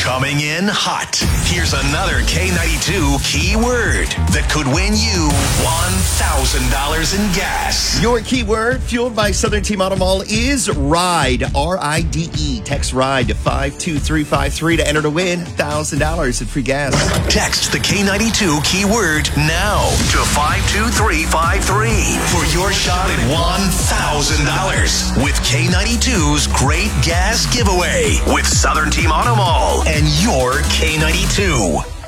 Coming in hot. Here's another K92 keyword that could win you $1,000 in gas. Your keyword, fueled by Southern Team Auto Mall, is RIDE. R-I-D-E. Text RIDE to 52353 to enter to win $1,000 in free gas. Text the K92 keyword now to 52353 for your shot at $1,000 with K92's Great Gas Giveaway with Southern Team Auto Mall and your K92.